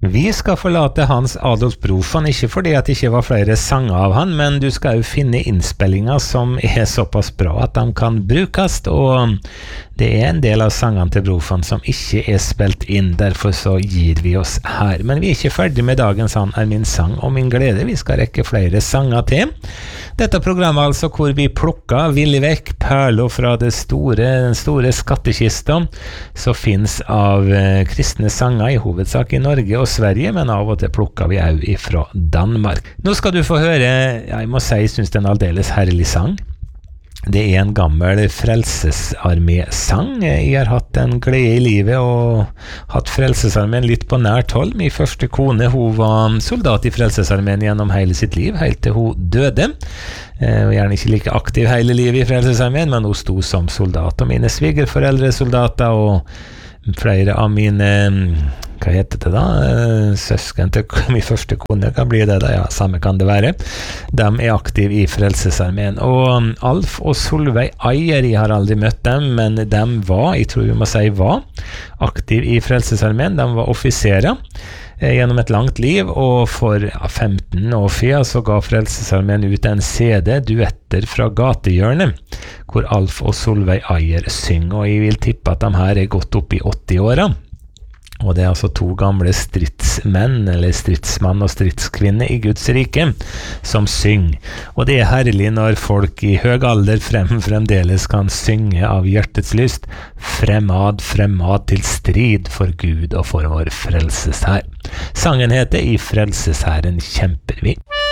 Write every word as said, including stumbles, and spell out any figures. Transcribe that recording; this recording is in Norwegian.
Vi skal forlate Hans Adolf Brofan, ikke fordi at det ikke var flere sanger av han, men du skal jo finne innspillinger som er såpass bra at de kan brukes, og det er en del av sangene til Brofan som ikke er spilt inn, derfor så gir vi oss her. Men vi er ikke ferdig med dagens Han er min sang og min glede, vi skal rekke flere sanger til. Dette programmet altså hvor vi plukker villig vekk perler fra det store, den store skattekista som finnes av eh, kristne sanger i hovedsak i Norge og Sverige, men av og til plukker vi også ifra Danmark. Nå skal du få høre, jeg må si, jeg synes det er en aldeles herlig sang. Det er en gammel frelsesarmé-sang. Jeg har hatt en glede i livet og hatt frelsesarmén litt på nært hold. Min første kone, hun var soldat i frelsesarmén gjennom hele sitt liv, helt til hun døde. Eh, og gjerne ikke like aktiv hele livet i frelsesarmén, men hun sto som soldat. Og mine svigerforeldre soldater, og flere av mine, hva heter det da, søsken til min første kone, hva blir det da? Ja, samme kan det være. De er aktive i frelsesarmén. Og Alf og Solveig Eier, jeg har aldri møtt dem, men de var, jeg tror vi må si var, aktive i frelsesarmén. De var offiserer eh, gjennom et langt liv, og for ja, femten år siden så ga frelsesarmén ut en C D, duetter fra gatehjørnet, hvor Alf og Solveig Eier synger, og jeg vil tippe at de her er gått opp i åtti-åra. Og det er altså to gamle stridsmenn, eller stridsmann og stridskvinne i Guds rike, som synger. Og det er herlig når folk i høy alder frem fremdeles kan synge av hjertets lyst, fremad, fremad til strid for Gud og for vår frelseshær. Sangen heter I frelseshæren kjemper vi.